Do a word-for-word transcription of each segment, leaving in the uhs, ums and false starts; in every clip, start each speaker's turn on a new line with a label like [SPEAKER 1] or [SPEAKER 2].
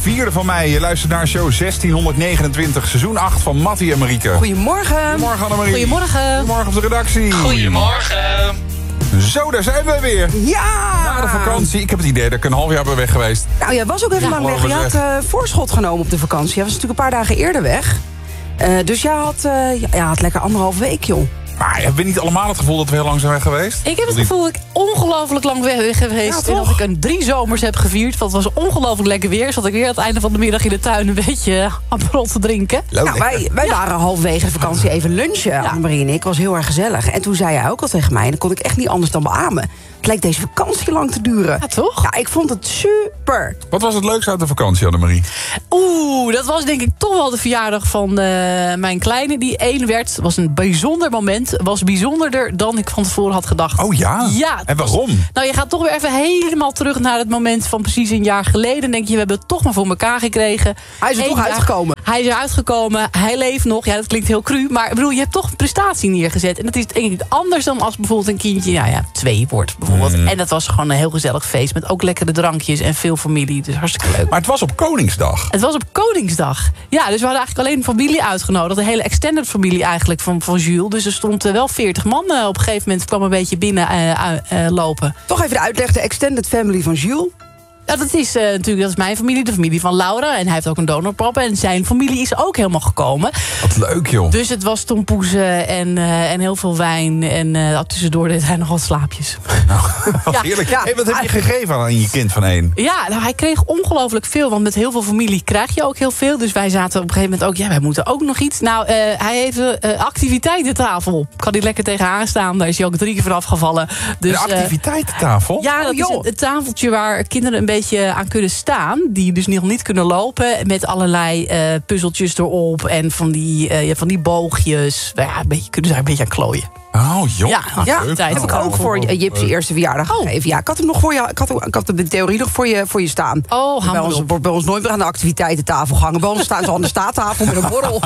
[SPEAKER 1] vierde van mei. Je luistert naar show zestienhonderdnegenentwintig, seizoen acht van Mattie en Marieke.
[SPEAKER 2] Goedemorgen.
[SPEAKER 1] Goedemorgen Annemarie.
[SPEAKER 2] Goedemorgen.
[SPEAKER 1] Goedemorgen op de redactie.
[SPEAKER 3] Goedemorgen.
[SPEAKER 1] Zo, daar zijn we weer.
[SPEAKER 2] Ja!
[SPEAKER 1] Na de vakantie. Ik heb het idee dat ik een half jaar ben weg geweest.
[SPEAKER 2] Nou, jij was ook even
[SPEAKER 1] Ja,
[SPEAKER 2] lang weg.
[SPEAKER 1] mogen
[SPEAKER 2] Je
[SPEAKER 1] we
[SPEAKER 2] had uh, voorschot genomen op de vakantie. Je was natuurlijk een paar dagen eerder weg. Uh, dus jij had, uh, ja, had lekker anderhalf week, joh.
[SPEAKER 1] Maar hebben we niet allemaal het gevoel dat we heel lang zijn weg geweest?
[SPEAKER 4] Ik heb het gevoel dat ik ongelooflijk lang weg ben geweest.
[SPEAKER 2] Ja,
[SPEAKER 4] en dat ik een drie zomers heb gevierd. Want het was ongelooflijk lekker weer. Zat ik weer aan het einde van de middag in de tuin een beetje aperol te drinken.
[SPEAKER 2] Nou, wij wij
[SPEAKER 4] Ja.
[SPEAKER 2] waren halverwege de vakantie even lunchen,
[SPEAKER 4] Ja.
[SPEAKER 2] Annemarie en ik. was heel erg gezellig. En toen zei jij ook al tegen mij, en dat kon ik echt niet anders dan beamen. Het lijkt deze vakantie lang te duren.
[SPEAKER 4] Ja, toch?
[SPEAKER 2] Ja, ik vond het super.
[SPEAKER 1] Wat was het leukste uit de vakantie, Annemarie?
[SPEAKER 4] Oeh, dat was denk ik toch wel de verjaardag van uh, mijn kleine. Die één werd. Het was een bijzonder moment. Was bijzonderder dan ik van tevoren had gedacht.
[SPEAKER 1] Oh ja?
[SPEAKER 4] Ja.
[SPEAKER 1] En waarom?
[SPEAKER 4] Nou, je gaat toch weer even helemaal terug naar het moment van precies een jaar geleden. Dan denk je, we hebben het toch maar voor elkaar gekregen.
[SPEAKER 2] Hij is er
[SPEAKER 4] Eén
[SPEAKER 2] toch
[SPEAKER 4] jaar-
[SPEAKER 2] uitgekomen.
[SPEAKER 4] Hij is eruit gekomen. Hij leeft nog. Ja, dat klinkt heel cru. Maar ik bedoel, je hebt toch een prestatie neergezet. En dat is denk ik anders dan als bijvoorbeeld een kindje, nou ja, twee wordt bijvoorbeeld.
[SPEAKER 1] Mm.
[SPEAKER 4] En dat was gewoon een heel gezellig feest. Met ook lekkere drankjes en veel familie. Dus hartstikke leuk.
[SPEAKER 1] Maar het was op Koningsdag.
[SPEAKER 4] Het was op Koningsdag. Ja, dus we hadden eigenlijk alleen familie uitgenodigd. De hele extended familie eigenlijk van, van Jules. Dus er stond uh, wel veertig man uh, op een gegeven moment. kwam een beetje binnen uh, uh, uh, lopen.
[SPEAKER 2] Toch even de uitleg, de extended family van Jules.
[SPEAKER 4] Ja, dat is uh, natuurlijk dat is mijn familie, de familie van Laura. En hij heeft ook een donorpapa. En zijn familie is ook helemaal gekomen.
[SPEAKER 1] Wat leuk, joh.
[SPEAKER 4] Dus het was tompoezen en, uh, en heel veel wijn. En uh, tussendoor deed hij nog wat slaapjes.
[SPEAKER 1] Wat
[SPEAKER 4] Ja.
[SPEAKER 1] heerlijk.
[SPEAKER 2] Ja.
[SPEAKER 1] Hey, wat heb je gegeven aan je kind van één?
[SPEAKER 4] Ja, nou, hij kreeg ongelooflijk veel. Want met heel veel familie krijg je ook heel veel. Dus wij zaten op een gegeven moment ook... ja, wij moeten ook nog iets. Nou, uh, hij heeft een uh, activiteitentafel. Kan hij lekker tegenaan staan. Daar is hij ook drie keer van afgevallen. Dus,
[SPEAKER 1] Een
[SPEAKER 4] uh,
[SPEAKER 1] activiteitentafel?
[SPEAKER 4] Ja, dat
[SPEAKER 2] Oh,
[SPEAKER 4] is
[SPEAKER 2] joh.
[SPEAKER 4] het, het tafeltje waar kinderen een beetje aan kunnen staan. Die dus nog niet kunnen lopen. Met allerlei uh, puzzeltjes erop. En van die, uh, ja, van die boogjes. Nou ja, een beetje, kunnen ze daar een beetje aan klooien.
[SPEAKER 1] Oh, joh.
[SPEAKER 4] Ja,
[SPEAKER 1] Wat
[SPEAKER 4] ja,
[SPEAKER 1] leuk.
[SPEAKER 4] tijd.
[SPEAKER 2] Heb ik
[SPEAKER 1] Oh,
[SPEAKER 2] ook
[SPEAKER 1] oh,
[SPEAKER 2] voor
[SPEAKER 1] oh,
[SPEAKER 2] Jip zijn
[SPEAKER 1] leuk.
[SPEAKER 2] eerste verjaardag
[SPEAKER 4] Oh.
[SPEAKER 2] gegeven. Ja, ik had hem nog voor je, ik had, ik had hem in theorie nog voor je, voor je staan.
[SPEAKER 4] Oh,
[SPEAKER 2] bij,
[SPEAKER 4] handen
[SPEAKER 2] ons,
[SPEAKER 4] op.
[SPEAKER 2] wordt bij ons nooit meer aan de activiteitentafel gehangen. Bij ons staan ze aan de staattafel met een borrel.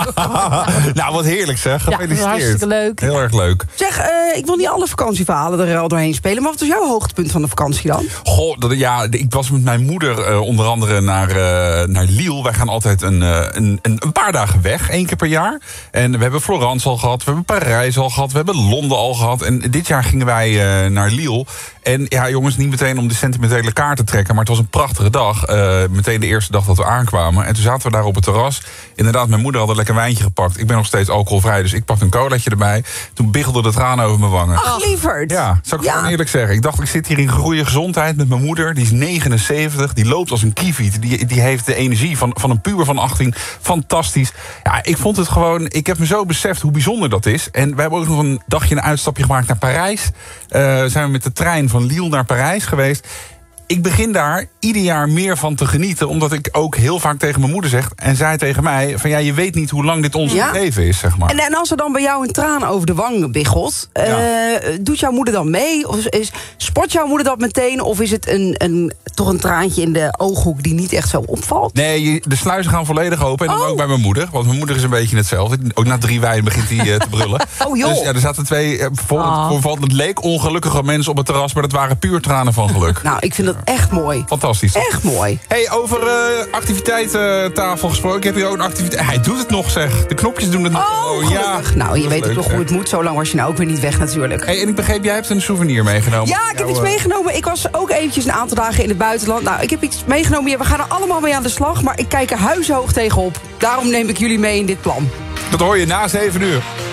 [SPEAKER 1] Nou, wat heerlijk zeg.
[SPEAKER 4] Ja, dat is
[SPEAKER 1] Gefeliciteerd.
[SPEAKER 4] hartstikke leuk.
[SPEAKER 1] Heel erg leuk.
[SPEAKER 2] Zeg, uh, ik wil niet alle vakantieverhalen er al doorheen spelen. Maar wat was jouw hoogtepunt van de vakantie dan?
[SPEAKER 1] Goh, dat, ja, ik was met mijn moeder uh, onder andere naar, uh, naar Lille. Wij gaan altijd een, uh, een, een, een paar dagen weg, één keer per jaar. En we hebben Florence al gehad, we hebben Parijs al gehad, we hebben Londen al gehad. En dit jaar gingen wij uh, naar Lille. En ja, jongens, niet meteen om de sentimentele kaart te trekken, maar het was een prachtige dag. Uh, meteen de eerste dag dat we aankwamen. En toen zaten we daar op het terras. Inderdaad, mijn moeder had een lekker wijntje gepakt. Ik ben nog steeds alcoholvrij, dus ik pakte een colaatje erbij. Toen biggelden de tranen over mijn wangen.
[SPEAKER 2] Ach, lieverd.
[SPEAKER 1] Ja, zou ik
[SPEAKER 2] Ja.
[SPEAKER 1] gewoon eerlijk zeggen. Ik dacht, ik zit hier in goede gezondheid met mijn moeder. Die is negenenzeventig, die loopt als een kieviet. Die, die heeft de energie van, van een puber van achttien. Fantastisch. Ja, ik vond het gewoon... Ik heb me zo beseft hoe bijzonder dat is. En we hebben ook nog een dagje een uitstapje gemaakt naar Parijs. Uh, zijn we met de trein van Lille naar Parijs geweest. Ik begin daar ieder jaar meer van te genieten. Omdat ik ook heel vaak tegen mijn moeder zeg... en zij tegen mij, van ja, je weet niet hoe lang dit ons
[SPEAKER 2] Ja.
[SPEAKER 1] leven is, zeg maar.
[SPEAKER 2] En, en als er dan bij jou een traan over de wang biggelt...
[SPEAKER 1] Ja.
[SPEAKER 2] Uh, doet jouw moeder dan mee? Of is, sport jouw moeder dat meteen? Of is het een, een, toch een traantje in de ooghoek die niet echt zo opvalt?
[SPEAKER 1] Nee, je- de sluizen gaan volledig open. En dan
[SPEAKER 2] Oh.
[SPEAKER 1] ook bij mijn moeder. Want mijn moeder is een beetje hetzelfde. Ook na drie wijn begint hij uh, te brullen.
[SPEAKER 2] Oh, joh.
[SPEAKER 1] Dus ja, er zaten twee... Uh, voor,
[SPEAKER 4] Ah.
[SPEAKER 1] voor, voor, het leek ongelukkige mensen op het terras... maar dat waren puur tranen van geluk.
[SPEAKER 2] Nou, ik vind dat echt mooi.
[SPEAKER 1] Fantastisch.
[SPEAKER 2] Echt mooi.
[SPEAKER 1] Hey, over uh, activiteitentafel gesproken. Ik heb hier ook een activiteit... Hij doet het nog, zeg. De knopjes doen het nog.
[SPEAKER 2] Oh, gelukkig. Nou, je
[SPEAKER 1] dat is
[SPEAKER 2] weet ook
[SPEAKER 1] leuk,
[SPEAKER 2] nog
[SPEAKER 1] zeg.
[SPEAKER 2] hoe het moet. Zo lang was je nou ook weer niet weg natuurlijk.
[SPEAKER 1] Hey, en ik begreep, jij hebt een souvenir meegenomen.
[SPEAKER 2] Ja, ik heb
[SPEAKER 1] Jouw,
[SPEAKER 2] iets
[SPEAKER 1] uh,
[SPEAKER 2] meegenomen. Ik was ook eventjes een aantal dagen in het buitenland. Nou, ik heb iets meegenomen hier. We gaan er allemaal mee aan de slag. Maar ik kijk er huishoog tegenop. Daarom neem ik jullie mee in dit plan.
[SPEAKER 1] Dat hoor je na zeven uur.